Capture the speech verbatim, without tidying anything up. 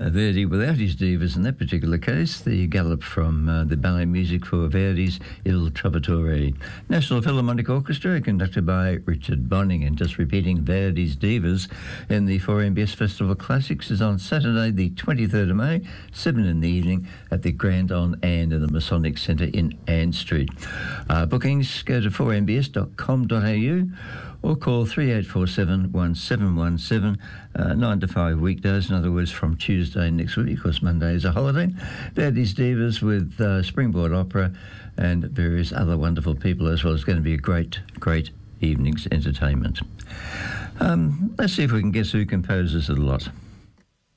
Uh, Verdi without his divas in that particular case. The Gallup from uh, the ballet music for Verdi's Il Trovatore. National Philharmonic Orchestra, conducted by Richard Bonning. And just repeating, Verdi's Divas in the four M B S Festival of Classics is on Saturday the twenty-third of May, seven in the evening at the Grand on Anne in the Masonic Centre in Ann Street. Uh, bookings, go to four m b s dot com dot a u or call three eight four seven, one seven one seven, uh, nine to five weekdays, in other words from Tuesday next week, because Monday is a holiday. Verdi's Divas with uh, Springboard Opera and various other wonderful people as well. It's going to be a great, great evening's entertainment. Um, let's see if we can guess who composes it a lot.